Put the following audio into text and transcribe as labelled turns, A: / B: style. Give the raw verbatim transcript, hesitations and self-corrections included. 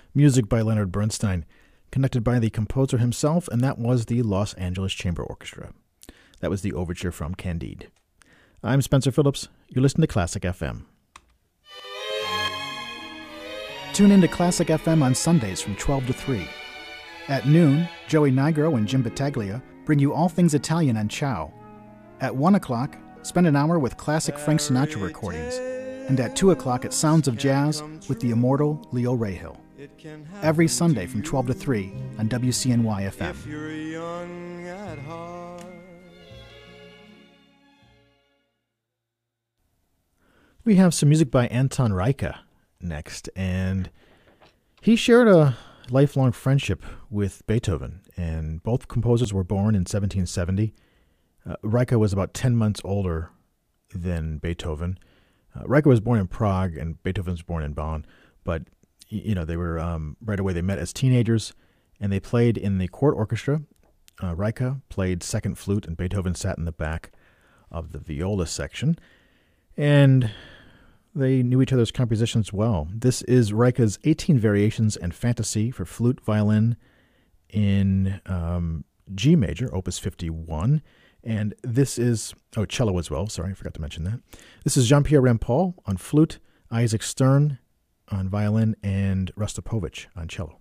A: music by Leonard Bernstein, conducted by the composer himself, and that was the Los Angeles Chamber Orchestra. That was the overture from Candide. I'm Spencer Phillips. You're listening to Classic F M. Tune in to Classic F M on Sundays from twelve to three. At noon, Joey Nigro and Jim Battaglia bring you all things Italian on Ciao. At one o'clock, spend an hour with classic Frank Sinatra recordings. And at two o'clock at Sounds of Jazz with the immortal Leo Rahill. Every Sunday from twelve to three on W C N Y F M. If you're young at heart. We have some music by Anton Reicha next, and he shared a lifelong friendship with Beethoven, and both composers were born in seventeen seventy. Uh, Reicha was about ten months older than Beethoven. Uh, Reicha was born in Prague, and Beethoven was born in Bonn, but you know they were um, right away. They met as teenagers, and they played in the court orchestra. Uh, Reicha played second flute, and Beethoven sat in the back of the viola section, and they knew each other's compositions well. This is Reicha's eighteen Variations and Fantasy for flute, violin in um, G major, Opus fifty-one. And this is, oh, cello as well. Sorry, I forgot to mention that. This is Jean-Pierre Rampal on flute, Isaac Stern on violin, and Rostropovich on cello.